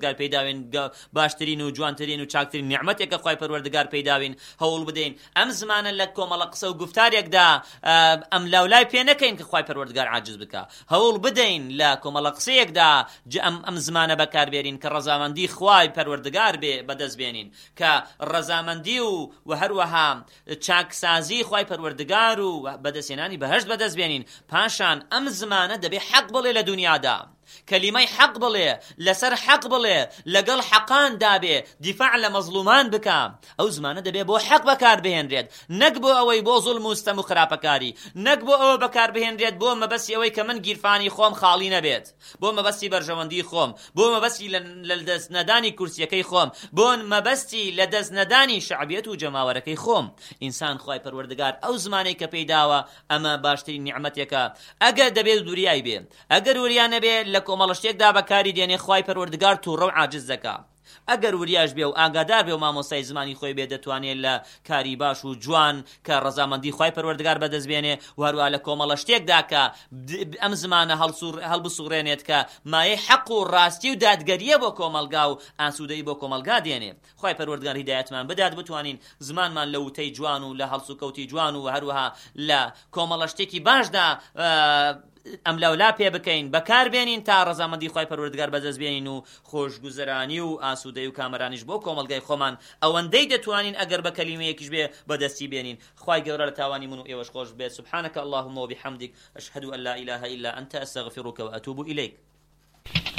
پەروەردگار پێداوین باشترین و جوانترین و چاکترین نیعمەتێکە خوای پەروەردگار پێداوین هەوڵ بدەین ئەم زمانە لە کۆمەڵە قسە و گفتارێکدا ئەم لاولای پێ نەکەین کە خوای پەروەردگار عاجز بکە هەوڵ بدەین لە کۆمەڵە قسەیەکدا ئەم زمانە بەکاربێنین کە ڕەزامەندی خوای پەروەردگار بەدەست بێنین کە ڕەزامەندی و هەروەها چاکسازی خوای پەروەردگار و بەدەستێنانی بەهەشت بەدەست بێنین پاشان ئەم زمانە دەبێ حەق بڵێ لە دنیادا کەلیمەی حەق بڵێ لەسەر حەق بڵێ لەگەڵ حەقان دابێ دیفاع لە مەزلومان بکە ئەو زمانە دەبێ بۆ حەق بەکاربهێنرێت نەک بۆ ئەوەی بۆ زوڵم و ستەم و خراپەکاری نەک بۆ ئەوە بەکاربهێنرێت بۆ مەبەستی ئەوەی کە من گیرفانی خۆم خاڵی نەبێت بۆ مەبەستی بەرژەوەندی خۆم بۆ مەبەستی لە دەست نەدانی کورسیەکەی خۆم بۆ مەبەستی لە دەست نەدانی شعبیەت و جەماوەرەکەی خۆم ئینسان خوای پەروەردگار ئەو زمانەی کە پێیداوە ئەمە باشترین نیعمەتێکە ئەگەر دەبێت دووریای بێ ئەگەر وریان نەبێ لە کۆمەڵە شتێکدا بەکاری دێنێ خوای پەروەردگار تووڕە و عاجز دەکا ئەگەر وریاش بێ و ئاگادار بێ و مامۆستای زمانی خۆی بێ دەتوانێت لە کاری باش و جوان کە ڕەزامەندی خوای پەروەردگار بەدەست بێنێ و هەروە لە کۆمەڵە شتێکدا کە ئەم زمانە هەڵبسوڕێنێت کە مایەی حەق و ڕاستی و دادگەریە بۆ کۆمەلگا و ئاسوودەی بۆ کۆمەلگا دێنێ خوای پەروەردگار هیدایەتمان بدات بتوانین زمانمان لە وتەی جوان و لە هەڵس و کەوتی جوان و هەروەها لە کۆمەڵە شتێکی باشدا ئەم لەولا پێ بکەین بەکاربێنین تا ڕەزامەندی خوای پەروەردگار بەدەست بێنین و خۆشگوزەرانی و ئاسوودەی و کامەرانیش بۆ کۆمەلگای خۆمان ئەوەندەی دەتوانین ئەگەر بە کەلیمەیەکیش بێ بەدەستی بێنین خوای گەورە لە تاوانی من و ئێوەش خۆش بێت سبحانك اللهم وبحمدك أشهد أن لا إله إلا أنت أستغفرك وأتوب إليك